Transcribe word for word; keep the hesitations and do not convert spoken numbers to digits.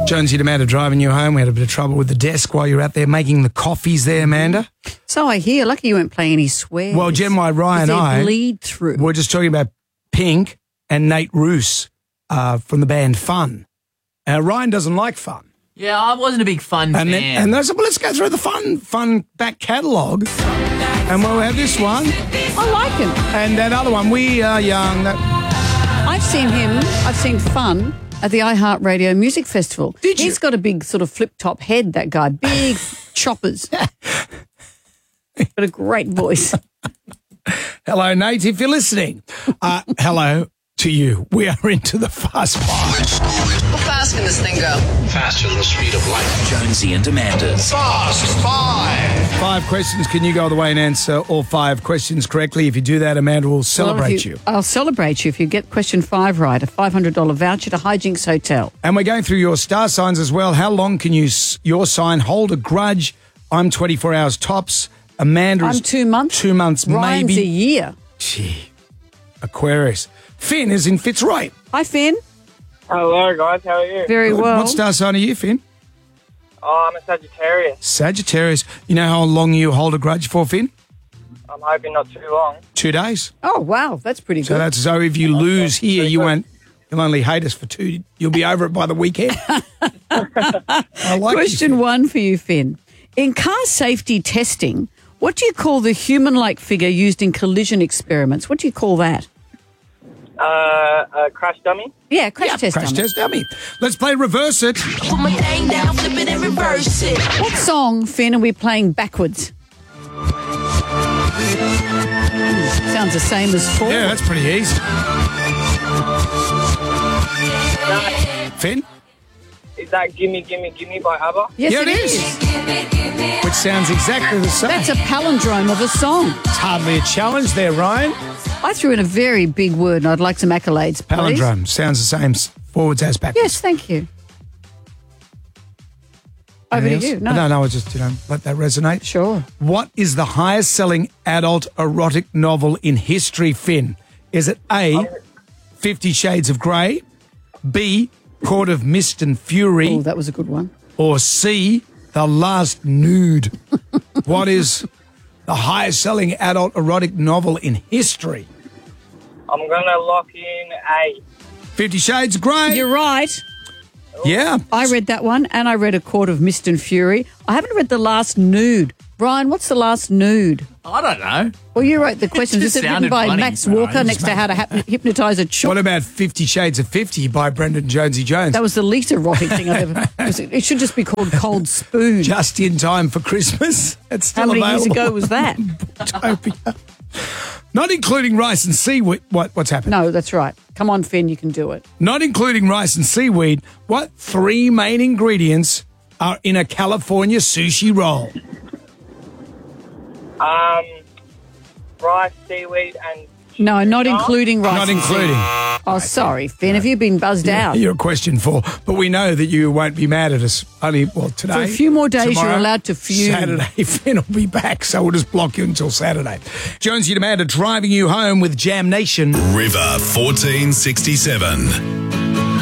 Jonesy and Amanda driving you home. We had a bit of trouble with the desk while you were out there making the coffees there, Amanda. So I hear. Lucky you weren't playing any swears. Well, Jen, my Ryan and I bleed through. We're just talking about Pink and Nate Roos uh, from the band Fun. Uh, Ryan doesn't like Fun. Yeah, I wasn't a big Fun and fan. Then, and they said, well, let's go through the Fun Fun back catalogue. And we'll have this one. I like him. And that other one, We Are Young. That... I've seen him. I've seen Fun at the iHeartRadio Music Festival. Did you? He's got a big sort of flip-top head, that guy. Big choppers. Got a great voice. Hello, Nate, if you're listening. Uh, hello to you. We are into the Fast Five. How fast can this thing go? Faster than the speed of light. Jonesy and Amanda's Fast Five. Five questions. Can you go the way and answer all five questions correctly? If you do that, Amanda will celebrate well, you, you. I'll celebrate you if you get question five right, a five hundred dollars voucher to Hijinks Hotel. And we're going through your star signs as well. How long can you your sign hold a grudge? I'm twenty-four hours tops. Amanda is I'm two months. Two months, Ryan's maybe. a year. Gee. Aquarius. Finn is in Fitzroy. Hi, Finn. Hello, guys. How are you? Very well. What star sign are you, Finn? Oh, I'm a Sagittarius. Sagittarius. You know how long you hold a grudge for, Finn? I'm hoping not too long. Two days. Oh, wow. That's pretty good. So that's so if you lose here, you won't. You'll only hate us for two. You'll be over it by the weekend. I like Question you, one for you, Finn. In car safety testing, what do you call the human-like figure used in collision experiments? What do you call that? Uh, a crash dummy. Yeah, crash Yeah, test crash dummy. test dummy. Let's play reverse it. Put my thing down, flip it and reverse it. What song, Finn, are we playing backwards? Hmm, sounds the same as forward. Yeah, that's pretty easy. Finn? Is that Gimme, Gimme, Gimme by ABBA? Yes, Yeah, it it is. is. Which sounds exactly the same. That's a palindrome of a song. It's hardly a challenge there, Ryan. I threw in a very big word and I'd like some accolades, please. Palindrome sounds the same s- forwards as backwards. Yes, thank you. Over to Anything you. else? No. no, no, I just, you know, let that resonate. Sure. What is the highest selling adult erotic novel in history, Finn? Is it A, Fifty Shades of Grey, B, Court of Mist and Fury, Oh, that was a good one. or C, The Last Nude? What is the highest selling adult erotic novel in history? I'm going to lock in A. Fifty Shades of Grey. You're right. Yeah. I read that one and I read A Court of Mist and Fury. I haven't read The Last Nude. Brian, what's The Last Nude? I don't know. Well, you wrote the question. just Is it written sounded by funny. Max No, Walker it next just to How to Hap- Hypnotise a Chook? What about Fifty Shades of Fifty by Brendan Jonesy Jones? That was the least erotic thing I've ever... It should just be called Cold Spoon. Just in time for Christmas. It's still How many available. years ago was that? Utopia. Not including rice and seaweed. What, what's happened? No, that's right. Come on, Finn, you can do it. Not including rice and seaweed, what three main ingredients are in a California sushi roll? Um, rice, seaweed, and... No, not including rice. Not and including. seaweed. Oh, sorry, Finn. Have you been buzzed out? You're a question for, but we know that you won't be mad at us only, well, today. For a few more days, tomorrow, you're allowed to fume. Saturday, Finn will be back, so we'll just block you until Saturday. Jonesy and Amanda driving you home with Jam Nation. River fourteen sixty-seven.